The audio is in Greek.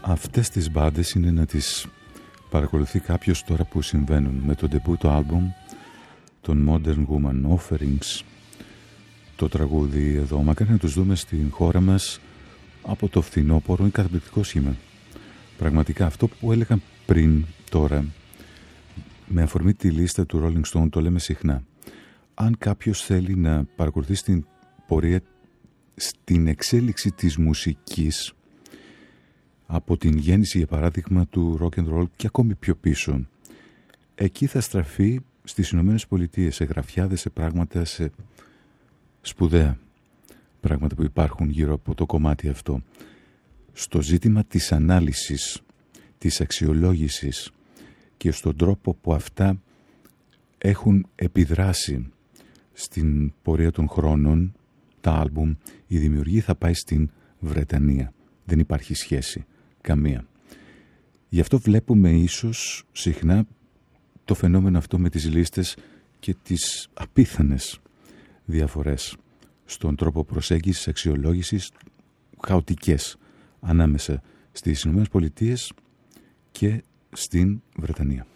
Αυτές τις μπάντες είναι να τις παρακολουθεί κάποιος τώρα που συμβαίνουν. Με το ντεμπούτο άλμπουμ των Modern Woman Offerings, το τραγούδι εδώ μακάρι να τους δούμε στην χώρα μας από το φθινόπωρο, είναι καταπληκτικό σχήμα. Πραγματικά αυτό που έλεγα πριν τώρα, με αφορμή τη λίστα του Rolling Stone, το λέμε συχνά. Αν κάποιος θέλει να παρακολουθεί την πορεία, στην εξέλιξη της μουσικής, από την γέννηση για παράδειγμα του rock and roll και ακόμη πιο πίσω, εκεί θα στραφεί στις Ηνωμένες Πολιτείες, σε γραφιάδες, σε πράγματα, σε σπουδαία πράγματα που υπάρχουν γύρω από το κομμάτι αυτό. Στο ζήτημα της ανάλυσης, της αξιολόγησης και στον τρόπο που αυτά έχουν επιδράσει στην πορεία των χρόνων, τα άλμπουμ, η δημιουργία θα πάει στην Βρετανία. Δεν υπάρχει σχέση, καμία. Γι' αυτό βλέπουμε ίσως συχνά το φαινόμενο αυτό με τις λίστες και τις απίθανες διαφορές στον τρόπο προσέγγισης, αξιολόγησης, χαοτικές ανάμεσα στις Ηνωμένες Πολιτείες και στην Βρετανία.